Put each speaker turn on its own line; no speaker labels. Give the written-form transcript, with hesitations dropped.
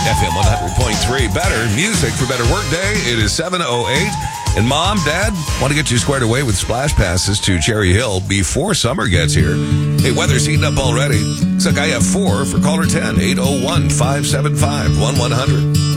FM 100.3. Better music for better workday. It is 7:08. And Mom, Dad, want to get you squared away with splash passes to Cherry Hill before summer gets here. Hey, weather's heating up already. Looks like I have 4 for caller 10, 801-575-1100.